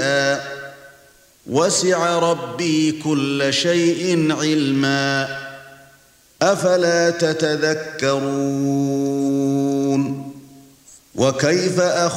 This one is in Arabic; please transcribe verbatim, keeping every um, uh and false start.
شيئا وسع ربي كل شيء علما أفلا تتذكرون وكيف أخ